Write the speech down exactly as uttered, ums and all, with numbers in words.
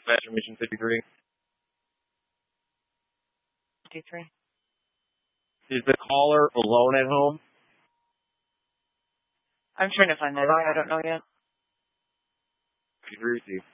Passenger Mission fifty-three. fifty-three. Is the caller alone at home? I'm trying to find that out. I don't know yet. fifty-three received.